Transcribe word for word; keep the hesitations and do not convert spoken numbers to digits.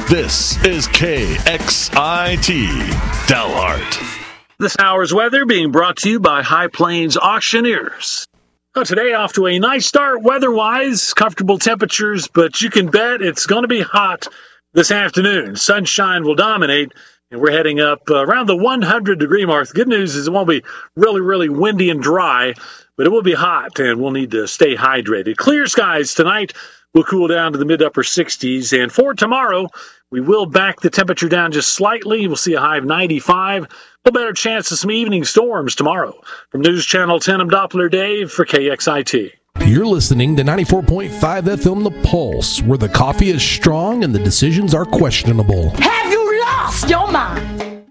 This is K X I T Dalhart. This hour's weather being brought to you by High Plains Auctioneers. Well, today off to a nice start weather-wise, comfortable temperatures, but you can bet it's going to be hot this afternoon. Sunshine will dominate, and we're heading up uh, around the one hundred degree mark. The good news is it won't be really, really windy and dry, but it will be hot, and we'll need to stay hydrated. Clear skies tonight. We'll cool down to the mid-upper sixties, and for tomorrow, we will back the temperature down just slightly. We'll see a high of ninety-five. A better chance of some evening storms tomorrow. From News Channel ten, I'm Doppler Dave for K X I T. You're listening to ninety-four point five F M The Pulse, where the coffee is strong and the decisions are questionable. Have you lost your mind?